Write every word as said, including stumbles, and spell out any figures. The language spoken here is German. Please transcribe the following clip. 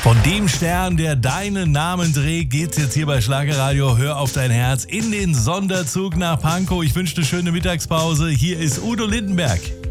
Von dem Stern, der deinen Namen trägt, geht's jetzt hier bei Schlagerradio. Hör auf dein Herz in den Sonderzug nach Pankow. Ich wünsche eine schöne Mittagspause. Hier ist Udo Lindenberg.